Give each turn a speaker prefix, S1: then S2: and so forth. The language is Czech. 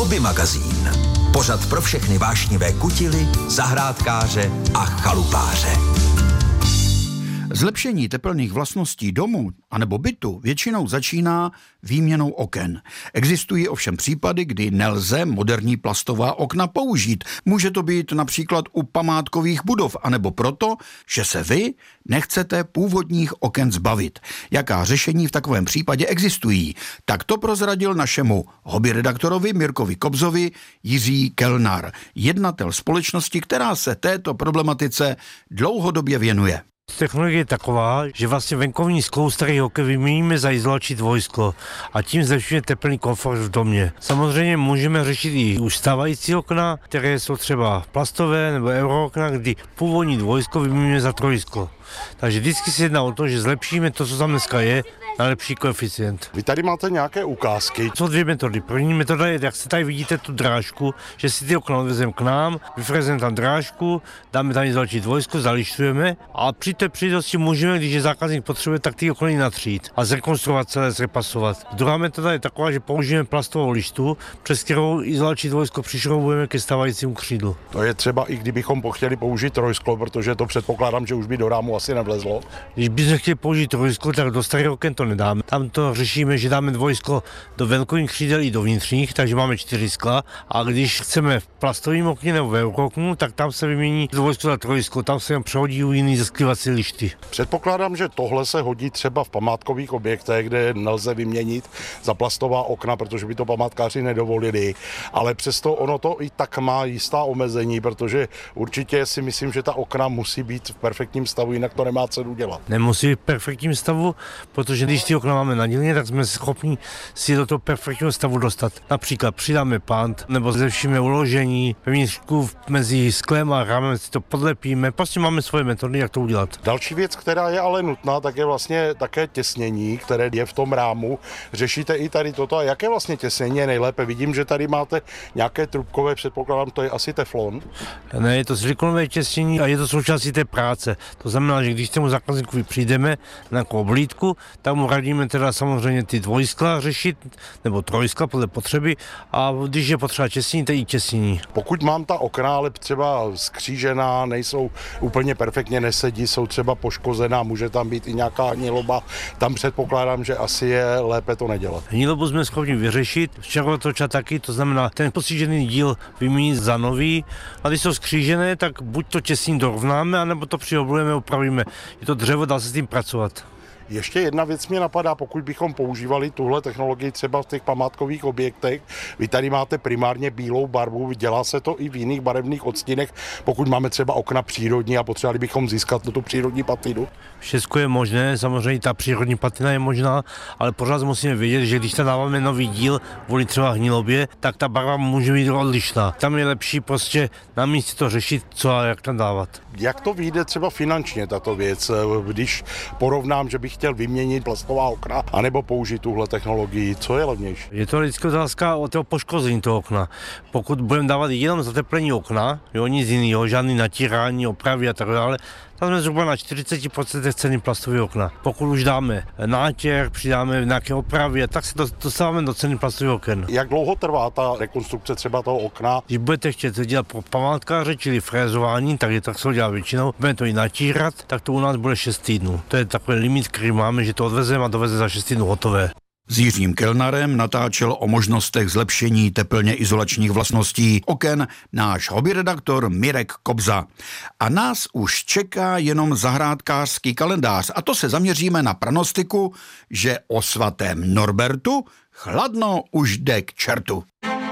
S1: Hobby magazín. Pořad pro všechny vášnivé kutily, zahrádkáře a chalupáře.
S2: Zlepšení tepelných vlastností domu anebo bytu většinou začíná výměnou oken. Existují ovšem případy, kdy nelze moderní plastová okna použít. Může to být například u památkových budov, anebo proto, že se vy nechcete původních oken zbavit. Jaká řešení v takovém případě existují? Tak to prozradil našemu hobby redaktorovi Mirkovi Kobzovi Jiří Kellnar, jednatel společnosti, která se této problematice dlouhodobě věnuje.
S3: Technologie je taková, že vlastně venkovní sklo starých oken vyměníme za izolační dvojsklo a tím zlepšíme teplný komfort v domě. Samozřejmě můžeme řešit i už stávající okna, které jsou třeba plastové nebo eurookna, kdy původní dvojsklo vyměníme za trojsklo. Takže vždycky se jedná o to, že zlepšíme to, co tam dneska je, na lepší koeficient.
S4: Vy tady máte nějaké ukázky.
S3: Jsou dvě metody. První metoda je, jak se tady vidíte tu drážku, že si ty okna odvezeme k nám, vyfrezeme tam drážku, dáme tam izolační dvojsklo, zališťujeme a při té příležitosti můžeme, když je zákazník potřebuje, tak ty okna natřít a zrekonstruovat celé, zrepasovat. Druhá metoda je taková, že použijeme plastovou lištu, přes kterou izolační dvojsklo přišroubujeme ke stávajícímu křídlu.
S4: To je třeba i kdybychom chtěli použít trojsklo, protože to předpokládám, že už by do rámu asi nevlezlo.
S3: Když bychom chtěli použít trojsklo, tak do starých oken to nedáme. Tam to řešíme, že dáme dvojsklo do venkovních křídel i do vnitřních, takže máme 4 skla. A když chceme v plastovém okně nebo ve oknu, tak tam se vymění dvojsklo za trojsklo, tam se jim přehodí jiný zasklivací lišty.
S4: Předpokládám, že tohle se hodí třeba v památkových objektech, kde nelze vyměnit za plastová okna, protože by to památkáři nedovolili, ale přesto ono to i tak má jistá omezení, protože určitě si myslím, že ta okna musí být v perfektním stavu, jinak to nemá cenu dělat.
S3: Nemusí být v perfektním stavu, protože když ty okna máme nadělně, tak jsme schopni si do toho perfektního stavu dostat. Například přidáme pant, nebo zlepšíme uložení vevnitřku mezi sklem a rámem, si to podlepíme. Prostě máme svoje metody, jak to udělat.
S4: Další věc, která je ale nutná, tak je vlastně také těsnění, které je v tom rámu. Řešíte i tady toto. A jaké vlastně těsnění je nejlépe? Vidím, že tady máte nějaké trubkové, předpokládám, to je asi teflon.
S3: Ne, je to silikonové těsnění a je to součástí té práce. To znamená, že když tomu zákazníkovi přijdeme na oblídku, tak mu radíme teda samozřejmě ty dvojskla řešit, nebo trojskla podle potřeby, a když je potřeba těsnění, to i těsnění.
S4: Pokud mám ta okna, ale třeba skřížená, nejsou úplně perfektně, nesedí, jsou třeba poškozená, může tam být i nějaká hniloba, tam předpokládám, že asi je lépe to nedělat.
S3: Hnilobu jsme schopni vyřešit, červotoča taky, to znamená ten postižený díl vyměnit za nový, a když jsou skřížené, tak buď to těsnění dorovnáme, anebo to přioblujeme, opravíme. Je to dřevo, dá se s tím pracovat.
S4: Ještě jedna věc mě napadá, pokud bychom používali tuhle technologii třeba v těch památkových objektech. Vy tady máte primárně bílou barvu, dělá se to i v jiných barevných odstínech, pokud máme třeba okna přírodní a potřebovali bychom získat tu přírodní patinu.
S3: Všechno je možné, samozřejmě ta přírodní patina je možná, ale pořád musíme vědět, že když tam dáváme nový díl kvůli třeba hnilobě, tak ta barva může být odlišná. Tam je lepší prostě na místě to řešit, co a jak tam dávat.
S4: Jak to vyjde třeba finančně tato věc, když porovnám, že bych chtěl vyměnit plastová okna anebo použít tuhle technologii, co je levnější?
S3: Je to vždycky otázka o toho poškození toho okna. Pokud budeme dávat jenom zateplení okna, jo, nic jiného, žádný natírání, opravy a tak dále, tam jsme zhruba na 40% ceny plastové okna. Pokud už dáme nátěr, přidáme nějaké opravy, tak se dostáváme do ceny plastových oken.
S4: Jak dlouho trvá ta rekonstrukce třeba toho okna?
S3: Když budete chtět dělat pro památkáře, čili frézování, tak je tak se dělá většinou, budeme to i natírat, tak to u nás bude 6 týdnů. To je takový limit, který máme, že to odvezeme a doveze za 6 týdnů hotové.
S2: S Jiřím Kellnarem natáčel o možnostech zlepšení teplně izolačních vlastností oken náš hobby redaktor Mirek Kobza. A nás už čeká jenom zahrádkářský kalendář, a to se zaměříme na pranostiku, že o svatém Norbertu chladno už jde k čertu.